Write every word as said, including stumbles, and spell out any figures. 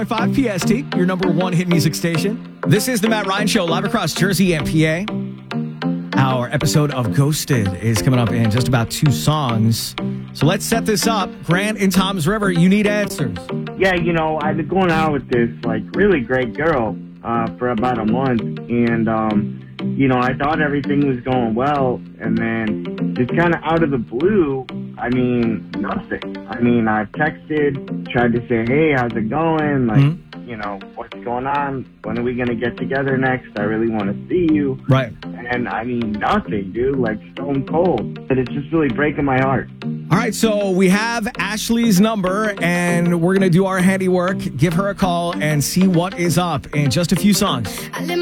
five P S T, your number one hit music station. This is the Matt Ryan Show, live across Jersey and P A. Our episode of Ghosted is coming up in just about two songs. So let's set this up. Grant in Tom's River, you need answers. Yeah, you know, I've been going out with this, like, really great girl uh, for about a month. And, um, you know, I thought everything was going well. And then just kind of out of the blue, I mean, nothing. I mean, I texted, tried to say, hey, how's it going? Like, mm-hmm. you know, what's going on? When are we going to get together next? I really want to see you. Right. And, I mean, nothing, dude, like stone cold. But it's just really breaking my heart. All right, so we have Ashley's number, and we're going to do our handiwork, give her a call, and see what is up in just a few songs.